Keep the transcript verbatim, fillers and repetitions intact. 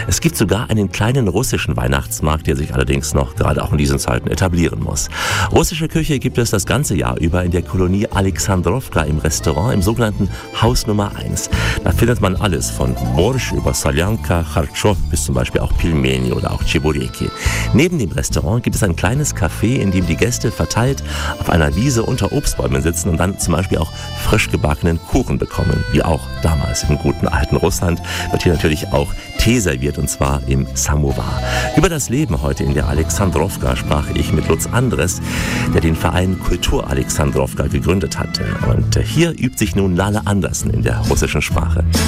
Es gibt sogar einen kleinen russischen Weihnachtsmarkt, der sich allerdings noch gerade auch in diesen Zeiten etablieren muss. Russische Küche gibt es das ganze Jahr über in der Kolonie Alexandrowka im Restaurant im sogenannten Haus Nummer eins. Da findet man alles von Borsch über Soljanka, Khartschow bis zum Beispiel auch Pilmeni oder auch Tschibureki. Neben dem Restaurant gibt es ein kleines Café, in dem die Gäste verteilt auf einer Wiese unter Obstbäumen sitzen und dann zum Beispiel auch frisch gebackenen Kuchen bekommen. Wie auch damals im guten alten Russland wird hier natürlich auch Tee serviert, und zwar im Samovar. Über das Leben heute in der Alexandrowka sprach ich mit Lutz Andres, der den Verein Kultur Alexandrowka gegründet hatte. Und hier übt sich nun Lale Andersen in der russischen Sprache.